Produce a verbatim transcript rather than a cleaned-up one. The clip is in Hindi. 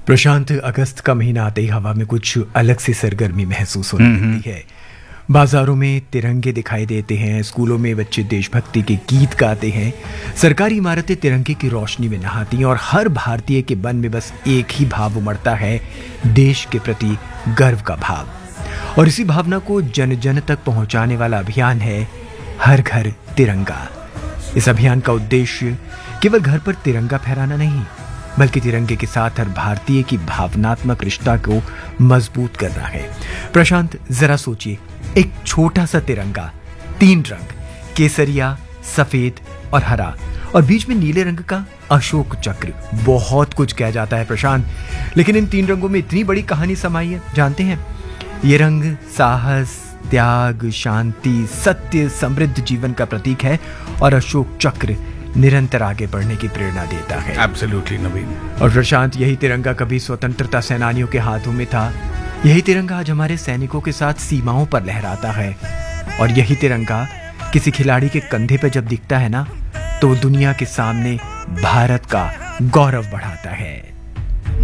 प्रशांत, अगस्त का महीना आते ही हवा में कुछ अलग सी सरगर्मी महसूस होने लगती है। बाजारों में तिरंगे दिखाई देते हैं, स्कूलों में बच्चे देशभक्ति के गीत गाते हैं, सरकारी इमारतें तिरंगे की रोशनी में नहाती हैं और हर भारतीय के मन में बस एक ही भाव उमड़ता है, देश के प्रति गर्व का भाव। और इसी भावना को जन जन तक पहुंचाने वाला अभियान है हर घर तिरंगा। इस अभियान का उद्देश्य केवल घर पर तिरंगा फहराना नहीं, बल्कि तिरंगे के साथ हर भारतीय की भावनात्मक रिश्ता को मजबूत करना है। प्रशांत, जरा सोचिए, एक छोटा सा तिरंगा, तीन रंग, केसरिया, सफेद और हरा, और बीच में नीले रंग का अशोक चक्र। बहुत कुछ कह जाता है प्रशांत, लेकिन इन तीन रंगों में इतनी बड़ी कहानी समाई है। जानते हैं, ये रंग साहस, त्याग, शांति, सत्य, समृद्ध जीवन का प्रतीक है और अशोक चक्र निरंतर आगे बढ़ने की प्रेरणा देता है। एब्सोल्युटली नवीन। और प्रशांत, यही तिरंगा कभी स्वतंत्रता सेनानियों के हाथों में था, यही तिरंगा आज हमारे सैनिकों के साथ सीमाओं पर लहराता है, और यही तिरंगा किसी खिलाड़ी के कंधे पर जब दिखता है ना, तो दुनिया के सामने भारत का गौरव बढ़ाता है।